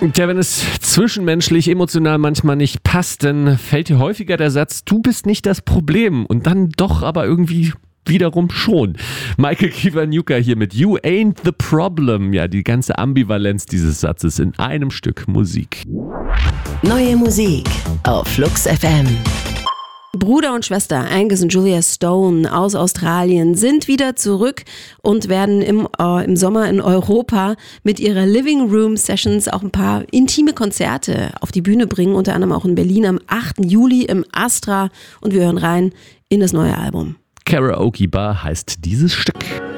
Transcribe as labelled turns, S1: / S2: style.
S1: Tja, wenn es zwischenmenschlich, emotional manchmal nicht passt, dann fällt dir häufiger der Satz, du bist nicht das Problem. Und dann doch aber irgendwie wiederum schon. Michael Kiwanuka hier mit You Ain't the Problem. Ja, die ganze Ambivalenz dieses Satzes in einem Stück Musik.
S2: Neue Musik auf Flux FM.
S3: Bruder und Schwester Angus und Julia Stone aus Australien sind wieder zurück und werden im Sommer in Europa mit ihrer Living Room Sessions auch ein paar intime Konzerte auf die Bühne bringen, unter anderem auch in Berlin am 8. Juli im Astra, und wir hören rein in das neue Album.
S1: Karaoke Bar heißt dieses Stück.